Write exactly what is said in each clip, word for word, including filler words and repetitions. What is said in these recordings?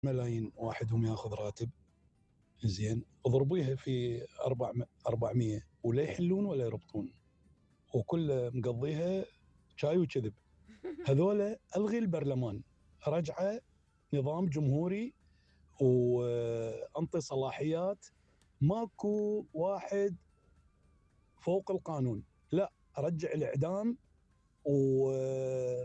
ملايين واحد هم ياخذ راتب زين، اضربيها في أربعمية ولا يحلون ولا يربطون، وكل مقضيها شاي وكذب. هذولا الغي البرلمان، رجعه نظام جمهوري وانطي صلاحيات، ماكو واحد فوق القانون، لا رجع الاعدام، واي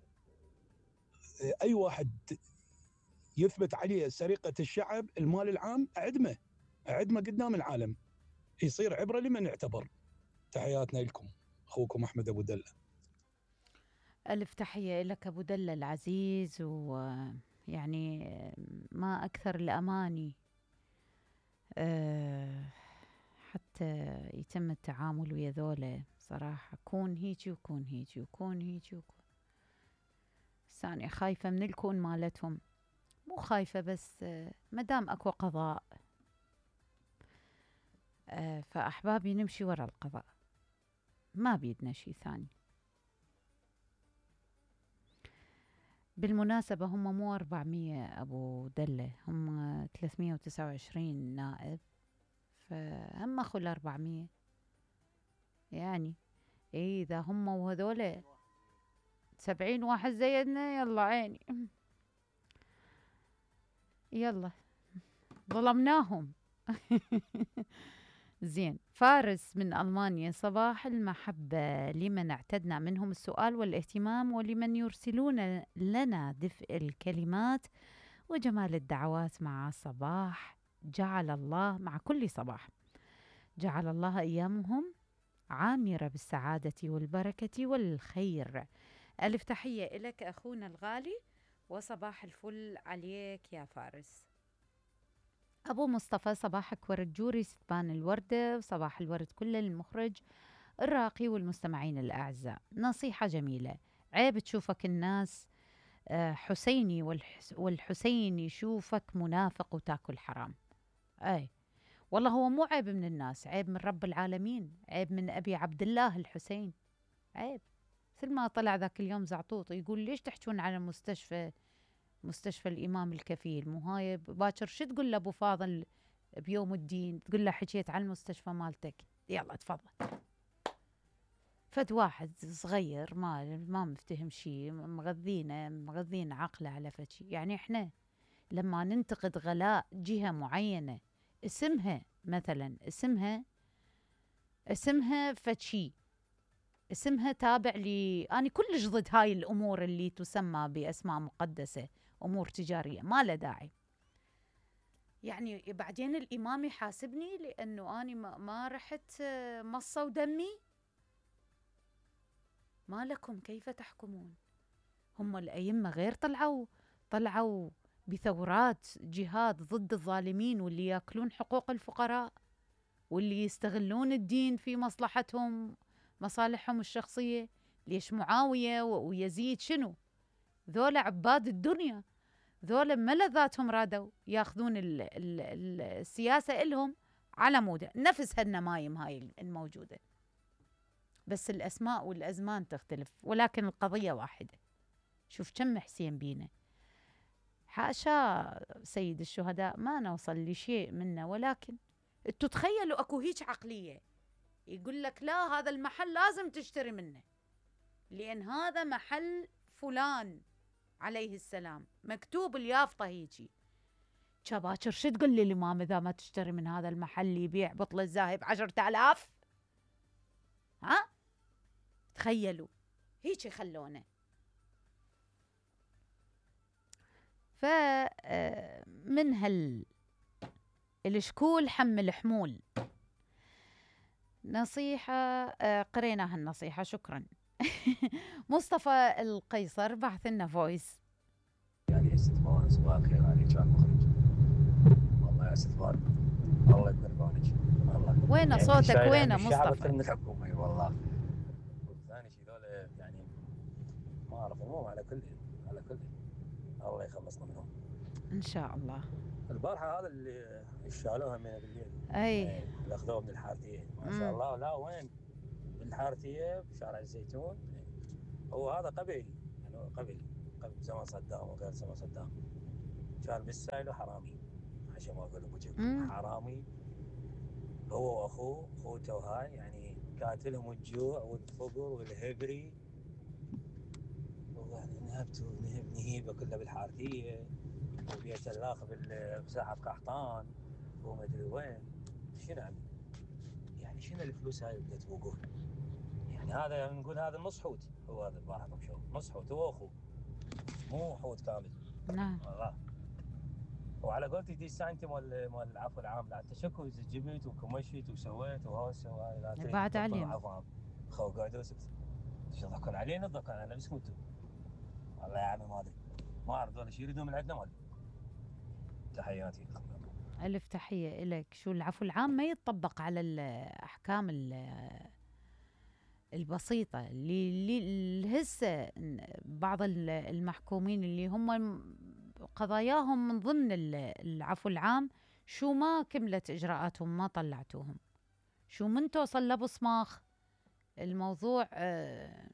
واحد يثبت عليه سرقه الشعب المال العام اعدمه اعدمه قدام العالم، يصير عبره لمن اعتبر. تحياتنا لكم، اخوكم احمد ابو دله. ألف تحية لك أبو دلة العزيز، ويعني ما أكثر الأماني أه حتى يتم التعامل ويا ذولا صراحة. كون هيجي وكون هيجي وكون هيجي وكون ثانية خايفة من الكون مالتهم، مو خايفة بس أه مدام أكو قضاء أه فأحبابي نمشي ورا القضاء، ما بيدنا شي ثاني. بالمناسبة هم مو أربعمية أبو دلة، هم ثلاثمية وتسعة وعشرين نائب، فهم أخو الأربعمية يعني. إيه إذا هم وهذول سبعين واحد زيدنا يلا عيني يلا ظلمناهم زين. فارس من ألمانيا: صباح المحبة لمن اعتدنا منهم السؤال والاهتمام، ولمن يرسلون لنا دفء الكلمات وجمال الدعوات مع صباح. جعل الله مع كل صباح جعل الله أيامهم عامرة بالسعادة والبركة والخير. ألف تحية إلك أخونا الغالي، وصباح الفل عليك يا فارس. أبو مصطفى: صباحك ورد جوري ستبان الوردة، وصباح الورد كل المخرج الراقي والمستمعين الأعزاء. نصيحة جميلة: عيب تشوفك الناس حسيني والحسين يشوفك منافق وتاكل حرام. أي والله هو مو عيب من الناس، عيب من رب العالمين، عيب من أبي عبد الله الحسين، عيب. مثل ما طلع ذاك اليوم زعطوط يقول ليش تحجون على مستشفى مستشفى الإمام الكفيل؟ مو هاي باكر شو تقول لأبو فاضل بيوم الدين؟ تقول له حكيت عن المستشفى مالتك، يلا تفضل. فد واحد صغير ما ما مفتهم شيء، مغذينا مغذين عقله على فشي. يعني احنا لما ننتقد غلاء جهة معينة، اسمها مثلا اسمها اسمها فشي، اسمها تابع لي، أنا كلش ضد هاي الأمور اللي تسمى بأسماء مقدسة، أمور تجارية ما له داعي. يعني بعدين الإمام يحاسبني لأنه أنا ما, ما رحت مصة ودمي؟ ما لكم كيف تحكمون؟ هم الأئمة غير طلعوا طلعوا بثورات جهاد ضد الظالمين واللي ياكلون حقوق الفقراء واللي يستغلون الدين في مصلحتهم مصالحهم الشخصية. ليش معاوية ويزيد شنو؟ ذولا عباد الدنيا، ذولا ملذاتهم رادوا ياخذون ال ال ال السياسة إلهم على مودة، نفس هالنمايم هاي الموجودة، بس الأسماء والأزمان تختلف، ولكن القضية واحدة. شوف كم حسين بينا، حاشا سيد الشهداء ما نوصل لشيء منه، ولكن تتخيلوا أكو هيك عقلية يقول لك لا هذا المحل لازم تشتري منه لأن هذا محل فلان عليه السلام، مكتوب اليافطة هيجي. شباكر شو تقول لي الإمام إذا ما تشتري من هذا المحل يبيع بطل الزاهب عشرة آلاف؟ ها تخيلوا هيك خلونه. فمن هال الشكول حمل حمول. نصيحة قريناها النصيحة، شكرا. مصطفى القيصر بعث لنا فويس. يعني استثمار صباح الخير عليك يا المخرج، والله يا استثمار الله يكبر بعونك. والله وين يعني صوتك وين مصطفى؟ الشعب اكثر من الحكومه والله. ثاني شيء ذولا يعني ما اعرف المهم، على كل على كل الله يخلصنا منهم ان شاء الله. البارحه هذا اللي شالوها من بالليل، اي اللي اخذوه من الحارثيه ما شاء مم. الله. لا وين بالحارثيه بشارع الزيتون، هو هذا قبيل يعني قبل قبل زمان صدام وغير زمان صدام. كان بالسايلو حرامي، عشان ما اقول ابو جبل مم. حرامي هو واخوه اخوته وهاي، يعني قاتلهم الجوع والفقر والهبري، ويعني نهبته نهب نهيبه كلها بالحارثيه، وبيت الاخ بساحه قحطان وما ادري وين. شنو يعني؟ يعني شنو الفلوس هاي اللي تبوقون؟ يعني هذا نقول هذا نص حوت، هو هذا الواحد مشهور نص حوت هو اخوه، مو حوت كامل نعم. والله. وعلى قولتك دي الساعه مال مال العفو العام، لا انت شكو جبت وكمشيت وسويت وهوسه وهاي، لا تريد بعد تبطل علينا. العفو عام. خو قعدوا سكت، شو ضحكون علينا ضحكون علينا بسكوتوا. والله يا عمي ما ادري، ما اعرف دول شو يريدون من عندنا ما ادري. تحياتي. ألف تحية إلك. شو العفو العام ما يتطبق على الأحكام ال- البسيطة اللي اللي هسه بعض ال- المحكومين اللي هم قضاياهم من ضمن ال- العفو العام، شو ما كملت إجراءاتهم ما طلعتوهم، شو من توصل لبصماخ الموضوع. آه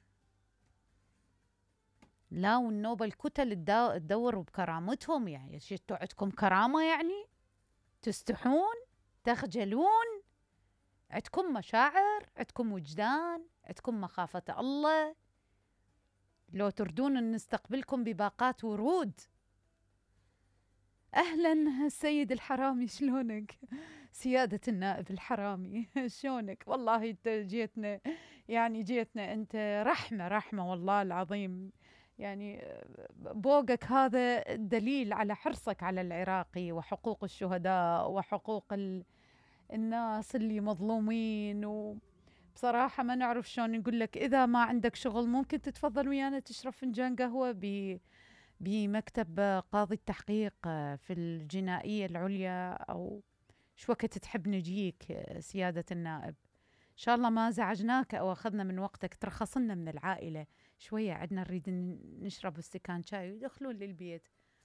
لا، والنوبة الكتل تدا- تدور بكرامتهم. يعني شتوا عندكم كرامة؟ يعني تستحون، تخجلون، عندكم مشاعر، عندكم وجدان، عندكم مخافة الله. لو تردون أن نستقبلكم بباقات ورود. أهلا السيد الحرامي، شلونك؟ سيادة النائب الحرامي شلونك؟ والله انت جيتنا، يعني جيتنا انت رحمة رحمة والله العظيم. يعني بوقك هذا دليل على حرصك على العراقي وحقوق الشهداء وحقوق ال... الناس اللي مظلومين. وبصراحة ما نعرف شلون نقول لك، إذا ما عندك شغل ممكن تتفضل ويانا تشرب فنجان قهوة ب... بمكتب قاضي التحقيق في الجنائية العليا، أو شو وقت تحب نجيك سيادة النائب. إن شاء الله ما زعجناك أو أخذنا من وقتك، ترخص لنا من العائلة شوية، عدنا نريد نشرب استكان شاي، ويدخلون للبيت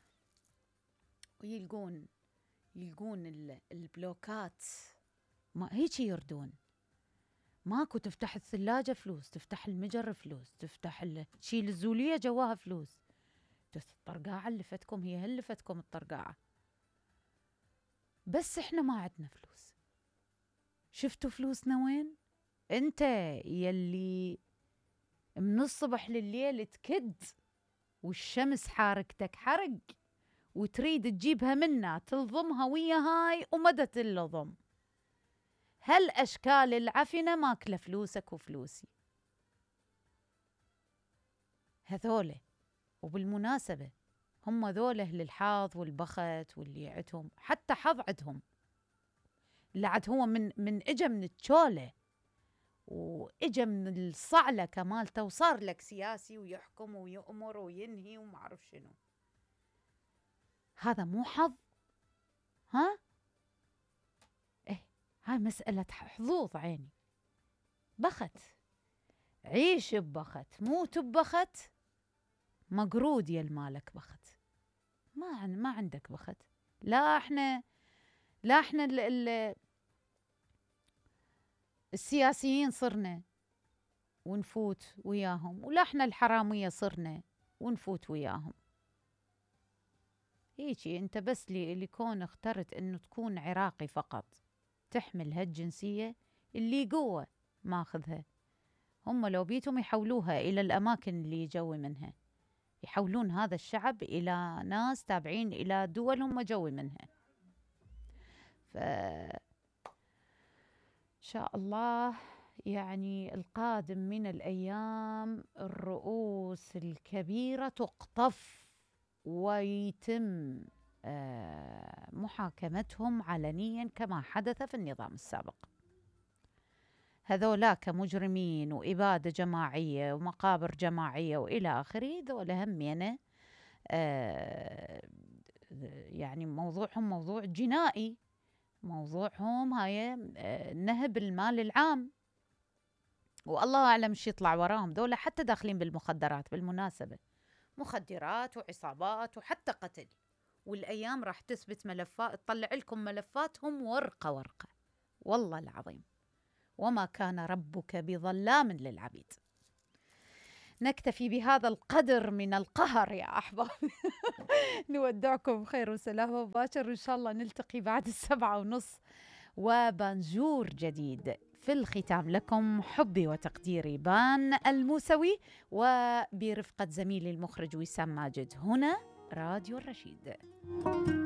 ويلقون يلقون البلوكات ما هيك يردون. ماكو، تفتح الثلاجة فلوس، تفتح المجر فلوس، تفتح تشيل الزولية جواها فلوس. الطرقاعة اللي فتكم هي هل فتكم الطرقاعة، بس احنا ما عندنا فلوس. شفتوا فلوسنا وين؟ انت يلي من الصبح لليل تكد والشمس حاركتك حرق، وتريد تجيبها منا تلضمها ويا هاي ومدى اللضم. هل أشكال العفنة ماكلة فلوسك وفلوسي هذوله. وبالمناسبة هم ذوله للحظ والبخت، واللي عندهم حتى حظ عندهم، اللي عاد هو من من اجى من التشولة واجى من الصعلة كمالته، وصار لك سياسي ويحكم ويؤمر وينهي وما اعرف شنو. هذا مو حظ؟ ها ايه، هاي مسألة حظوظ عيني. بخت، عيش ببخت، موت ببخت، مقرود يا المالك بخت. ما عن ما عندك بخت. لا احنا لا احنا ال ال السياسيين صرنا ونفوت وياهم، ولا احنا الحرامية صرنا ونفوت وياهم. هيجي انت بس لي لكون اخترت انه تكون عراقي فقط تحمل هالجنسية اللي قوة ماخذها. هم لو بيتهم يحولوها الى الاماكن اللي يجوي منها، يحولون هذا الشعب الى ناس تابعين الى دول هم جوي منها. ف إن شاء الله يعني القادم من الأيام الرؤوس الكبيرة تقطف ويتم محاكمتهم علنيا كما حدث في النظام السابق. هذولاك مجرمين وإبادة جماعية ومقابر جماعية وإلى آخره، ذولا همينة يعني موضوعهم موضوع جنائي، موضوعهم هاي نهب المال العام، والله أعلم ايش يطلع وراهم. دولة حتى داخلين بالمخدرات بالمناسبة، مخدرات وعصابات وحتى قتل. والأيام راح تثبت ملفات، تطلع لكم ملفاتهم ورقة ورقة والله العظيم. وما كان ربك بظلام للعبيد. نكتفي بهذا القدر من القهر يا أحباب. نودعكم بخير وسلامة مباشر، إن شاء الله نلتقي بعد السبعة ونص وبانجور جديد. في الختام لكم حبي وتقديري بان الموسوي، وبرفقة زميلي المخرج وسام ماجد، هنا راديو الرشيد.